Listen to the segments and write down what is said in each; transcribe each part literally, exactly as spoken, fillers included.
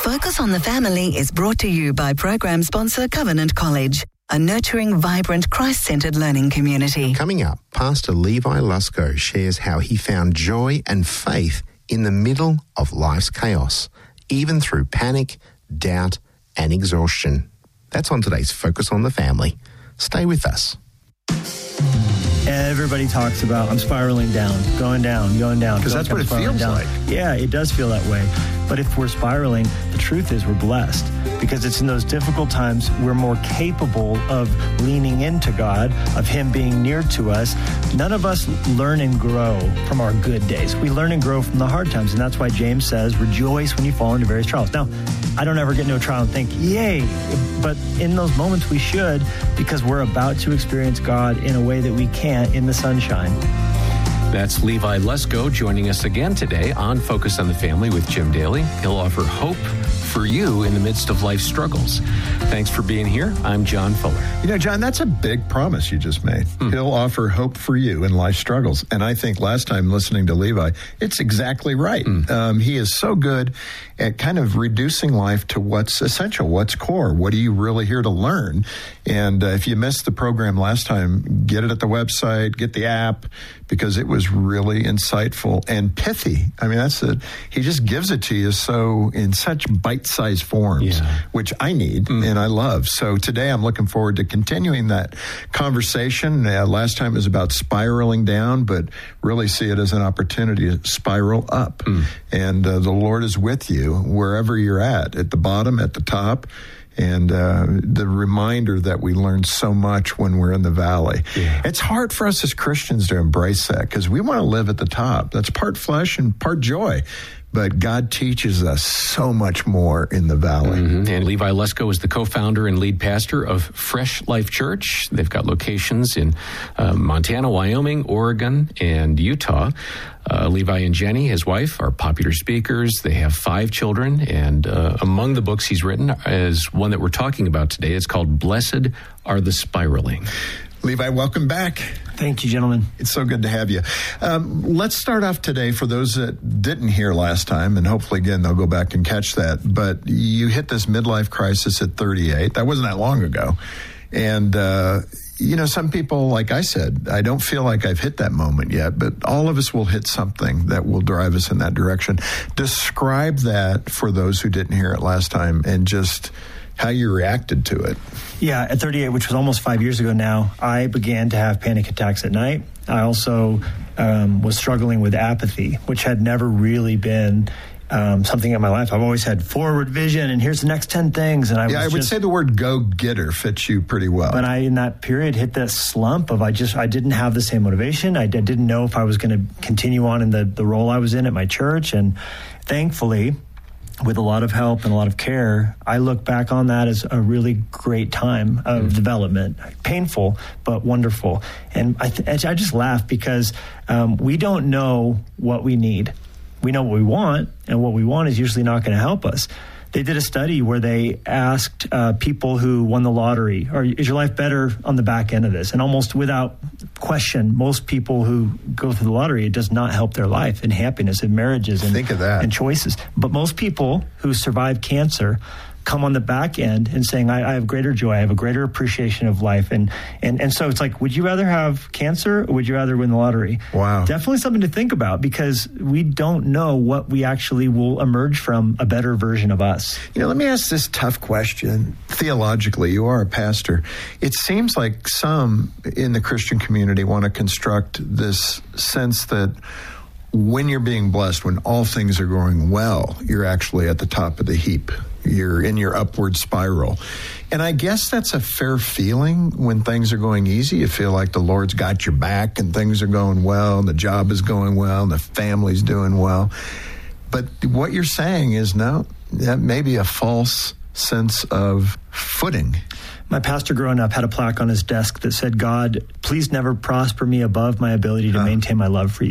Focus on the Family is brought to you by program sponsor Covenant College, a nurturing, vibrant, Christ-centered learning community. Coming up, Pastor Levi Lusko shares how he found joy and faith in the middle of life's chaos, even through panic, doubt, and exhaustion. That's on today's Focus on the Family. Stay with us. Everybody talks about, I'm spiraling down, going down, going down. Because that's what it feels down. like. Yeah, it does feel that way. But if we're spiraling, the truth is we're blessed, because it's in those difficult times we're more capable of leaning into God, of Him being near to us. None of us learn and grow from our good days. We learn and grow from the hard times, and that's why James says, rejoice when you fall into various trials. Now, I don't ever get into a trial and think, yay, but in those moments we should, because we're about to experience God in a way that we can't in the sunshine. That's Levi Lusko joining us again today on Focus on the Family with Jim Daly. He'll offer hope for you in the midst of life's struggles. Thanks for being here. I'm John Fuller. You know, John, that's a big promise you just made. Hmm. He'll offer hope for you in life's struggles. And I think last time listening to Levi, it's exactly right. Hmm. Um, he is so good at kind of reducing life to what's essential, what's core. What are you really here to learn? And uh, if you missed the program last time, get it at the website, get the app, because it was really insightful and pithy. I mean, that's it. He just gives it to you so in such bite-sized forms, yeah. which I need mm. and I love. So today I'm looking forward to continuing that conversation. Uh, last time it was about spiraling down, but really see it as an opportunity to spiral up. Mm. And uh, the Lord is with you wherever you're at, at the bottom, at the top. And uh, the reminder that we learn so much when we're in the valley. Yeah. It's hard for us as Christians to embrace that because we want to live at the top. That's part flesh and part joy. But God teaches us so much more in the valley. Mm-hmm. And Levi Lusko is the co-founder and lead pastor of Fresh Life Church. They've got locations in uh, Montana, Wyoming, Oregon, and Utah. Uh, Levi and Jenny, his wife, are popular speakers. They have five children, and uh, among the books he's written is one that we're talking about today. It's called Blessed Are the Spiraling. Levi, welcome back. Thank you, gentlemen. It's so good to have you. Um, let's start off today for those that didn't hear last time, and hopefully, again, they'll go back and catch that. But you hit this midlife crisis at thirty-eight. That wasn't that long ago. And, uh, you know, some people, like I said, I don't feel like I've hit that moment yet, but all of us will hit something that will drive us in that direction. Describe that for those who didn't hear it last time and just how you reacted to it. Yeah, at thirty-eight, which was almost five years ago now, I began to have panic attacks at night. I also um, was struggling with apathy, which had never really been um, something in my life. I've always had forward vision, and here's the next ten things. And I yeah, was I would just, say the word go-getter fits you pretty well. But I, in that period, hit this slump of I just I didn't have the same motivation. I d- didn't know if I was going to continue on in the, the role I was in at my church. And thankfully, with a lot of help and a lot of care, I look back on that as a really great time of mm. development. Painful, but wonderful. And I, th- I just laugh because um, we don't know what we need. We know what we want, and what we want is usually not going to help us. They did a study where they asked uh, people who won the lottery, or is your life better on the back end of this? And almost without question, most people who go through the lottery, it does not help their life and happiness and marriages and, Think of that. and choices. But most people who survive cancer come on the back end and saying, I, I have greater joy, I have a greater appreciation of life. And, and and so it's like, would you rather have cancer or would you rather win the lottery? Wow. Definitely something to think about because we don't know what we actually will emerge from a better version of us. You know, let me ask this tough question. Theologically, you are a pastor. It seems like some in the Christian community want to construct this sense that when you're being blessed, when all things are going well, you're actually at the top of the heap. You're in your upward spiral. And I guess that's a fair feeling when things are going easy. You feel like the Lord's got your back and things are going well and the job is going well and the family's doing well. But what you're saying is, no, that may be a false sense of footing. My pastor growing up had a plaque on his desk that said, God, please never prosper me above my ability to huh. maintain my love for you.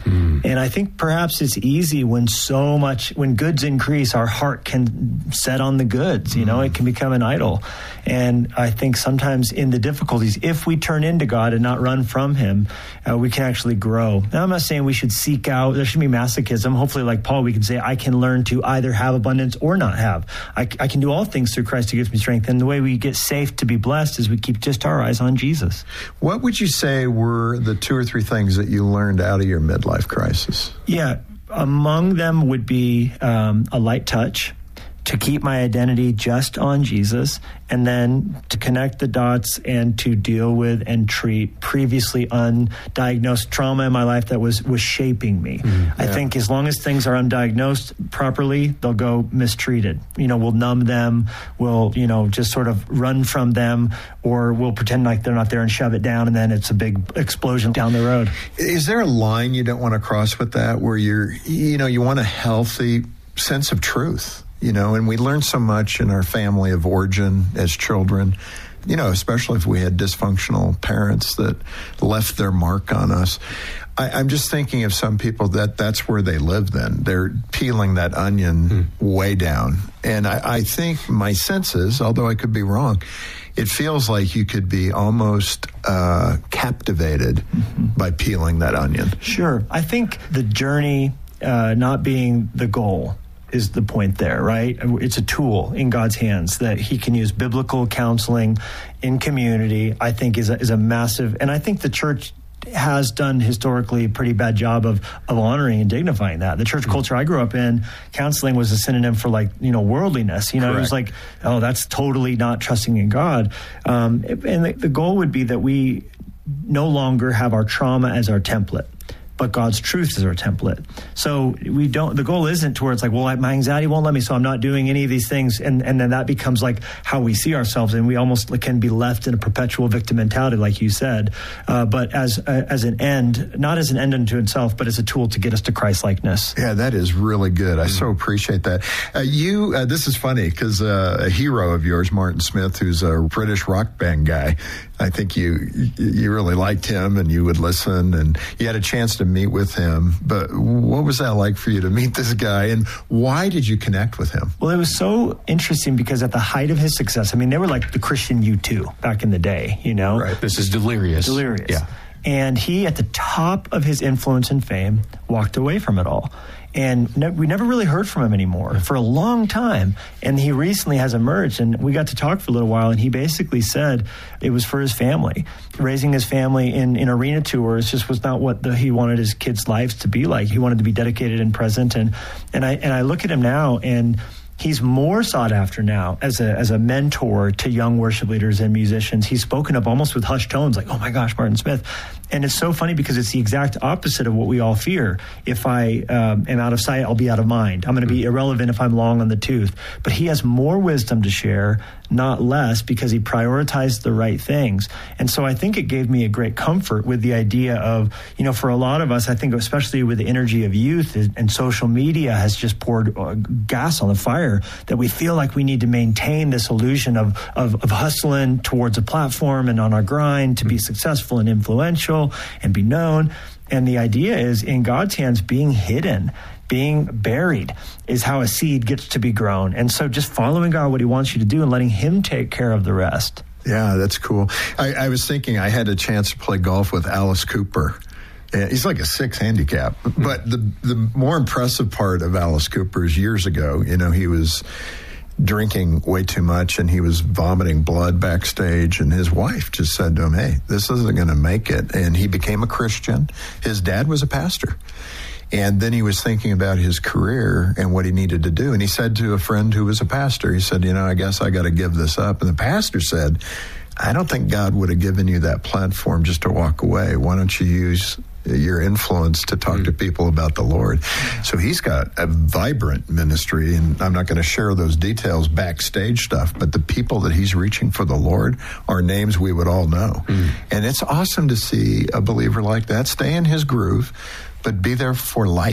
Mm. And I think perhaps it's easy when so much, when goods increase, our heart can set on the goods, you mm. know, it can become an idol. And I think sometimes in the difficulties, if we turn into God and not run from him, uh, we can actually grow. Now, I'm not saying we should seek out, there should be masochism. Hopefully, like Paul, we can say, I can learn to either have abundance or not have. I, I can do all things through Christ who gives me strength. And the way we get safe to be blessed is we keep just our eyes on Jesus. What would you say were the two or three things that you learned out of your midlife crisis? Yeah, among them would be um, a light touch, to keep my identity just on Jesus, and then to connect the dots and to deal with and treat previously undiagnosed trauma in my life that was, was shaping me. Mm, yeah. I think as long as things are undiagnosed properly, they'll go mistreated. You know, we'll numb them, we'll, you know, just sort of run from them, or we'll pretend like they're not there and shove it down, and then it's a big explosion down the road. Is there a line you don't want to cross with that, where you're, you know, you want a healthy sense of truth? You know, and we learn so much in our family of origin as children, you know, especially if we had dysfunctional parents that left their mark on us. I, I'm just thinking of some people that that's where they live then. They're peeling that onion mm. way down. And I, I think my sense is, although I could be wrong, it feels like you could be almost uh, captivated mm-hmm. by peeling that onion. Sure. I think the journey uh, not being the goal is the point there, right? It's a tool in God's hands that he can use. Biblical counseling in community, I think, is a, is a massive, and I think the church has done historically a pretty bad job of, of honoring and dignifying that. The church mm-hmm. culture I grew up in, counseling was a synonym for, like, you know, worldliness. You know, Correct. It was like, oh, that's totally not trusting in God. Um, and the, the goal would be that we no longer have our trauma as our template, but God's truth is our template. So we don't, the goal isn't to where it's like, well, my anxiety won't let me, so I'm not doing any of these things. And, and then that becomes like how we see ourselves. And we almost can be left in a perpetual victim mentality, like you said. Uh, but as uh, as an end, not as an end unto itself, but as a tool to get us to Christ-likeness. Yeah, that is really good. I mm-hmm. so appreciate that. Uh, you, uh, this is funny because uh, a hero of yours, Martin Smith, who's a British rock band guy, I think you you really liked him and you would listen, and you had a chance to meet with him. But what was that like for you to meet this guy, and why did you connect with him? Well, it was so interesting because at the height of his success, I mean, they were like the Christian U two back in the day, you know? Right. This is Delirious. Delirious. Yeah. And he, at the top of his influence and fame, walked away from it all. And ne- we never really heard from him anymore for a long time. And he recently has emerged, and we got to talk for a little while, and he basically said it was for his family. Raising his family in, in arena tours just was not what the, he wanted his kids' lives to be like. He wanted to be dedicated and present. And, and, I, and I look at him now, and he's more sought after now as a as a mentor to young worship leaders and musicians. He's spoken of almost with hushed tones, like, oh my gosh, Martin Smith. And it's so funny because it's the exact opposite of what we all fear. If I um, am out of sight, I'll be out of mind. I'm going to be irrelevant if I'm long on the tooth. But he has more wisdom to share, not less, because he prioritized the right things. And so I think it gave me a great comfort with the idea of, you know, for a lot of us, I think especially with the energy of youth and social media has just poured gas on the fire, that we feel like we need to maintain this illusion of, of, of hustling towards a platform and on our grind to be successful and influential and be known. And the idea is, in God's hands, being hidden, being buried is how a seed gets to be grown. And so just following God, what he wants you to do, and letting him take care of the rest. Yeah, that's cool. I, I was thinking I had a chance to play golf with Alice Cooper. He's like a six handicap. But the the more impressive part of Alice Cooper is years ago, you know, he was drinking way too much and he was vomiting blood backstage, and his wife just said to him, hey, this isn't going to make it. And he became a Christian. His dad was a pastor. And then he was thinking about his career and what he needed to do. And he said to a friend who was a pastor, he said, you know, I guess I got to give this up. And the pastor said, I don't think God would have given you that platform just to walk away. Why don't you use your influence to talk mm. to people about the Lord? So he's got a vibrant ministry, and I'm not going to share those details, backstage stuff, but the people that he's reaching for the Lord are names we would all know. Mm. And it's awesome to see a believer like that stay in his groove, but be there for light.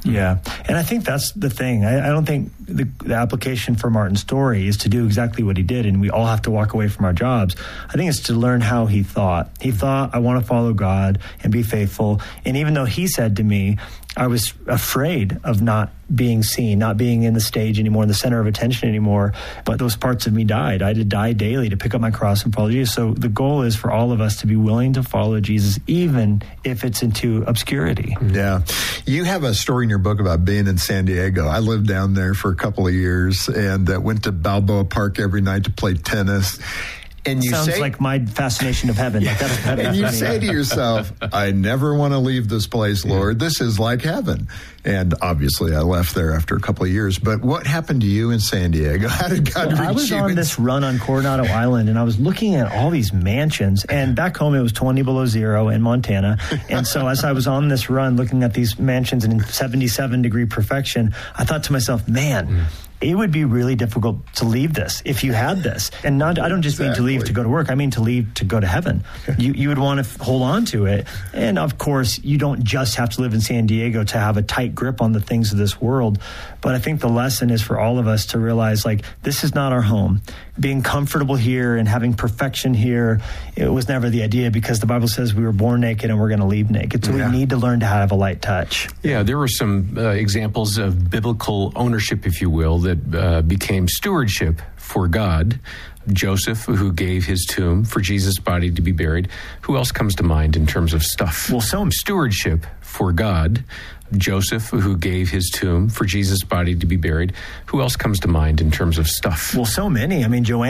Yeah. And I think that's the thing. I, I don't think the, the application for Martin's story is to do exactly what he did and we all have to walk away from our jobs. I think it's to learn how he thought. He thought, I want to follow God and be faithful. And even though he said to me, I was afraid of not being seen, not being in the stage anymore, in the center of attention anymore. But those parts of me died. I had to die daily to pick up my cross and follow Jesus. So the goal is for all of us to be willing to follow Jesus, even if it's into obscurity. Yeah. You have a story in your book about being in San Diego. I lived down there for a couple of years and uh, went to Balboa Park every night to play tennis. And you Sounds say, like my fascination of heaven. Like that's heaven and you for me. say to yourself, I never want to leave this place, Lord. This is like heaven. And obviously I left there after a couple of years. But what happened to you in San Diego? How did God Well, reach I was you? on in- this run on Coronado Island, and I was looking at all these mansions. And back home, it was twenty below zero in Montana. And so as I was on this run looking at these mansions in seventy-seven degree perfection, I thought to myself, man, mm. it would be really difficult to leave this if you had this. And not, I don't just exactly. mean to leave to go to work. I mean to leave to go to heaven. You you would want to f- hold on to it. And of course, you don't just have to live in San Diego to have a tight grip on the things of this world. But I think the lesson is for all of us to realize, like, this is not our home. Being comfortable here and having perfection here, it was never the idea, because the Bible says we were born naked and we're going to leave naked. So yeah. we need to learn to have a light touch. Yeah, there were some uh, examples of biblical ownership, if you will, that uh, became stewardship for God. Joseph, who gave his tomb for Jesus' body to be buried. Who else comes to mind in terms of stuff? Well, some stewardship for God. Joseph, who gave his tomb for Jesus' body to be buried. Who else comes to mind in terms of stuff? Well, so many. I mean, Joanne